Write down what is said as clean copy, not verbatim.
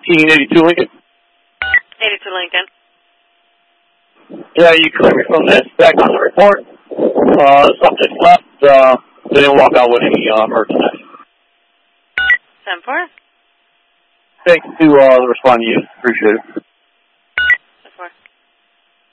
1982 Lincoln. 82 Lincoln. Yeah, you cleared me from this. Back on the report. Subject left. They didn't walk out with any merchandise. 10-4. Thanks to the responding unit. Appreciate it.